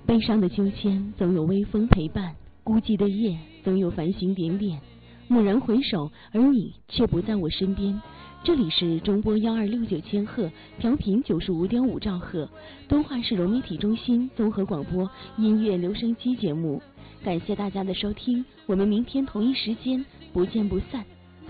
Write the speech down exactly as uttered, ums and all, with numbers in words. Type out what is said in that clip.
悲伤的秋千总有微风陪伴，孤寂的夜总有繁星点点。蓦然回首，而你却不在我身边。这里是中波幺二六九千赫，调频九十五点五兆赫，敦化市融媒体中心综合广播音乐留声机节目。感谢大家的收听，我们明天同一时间不见不散。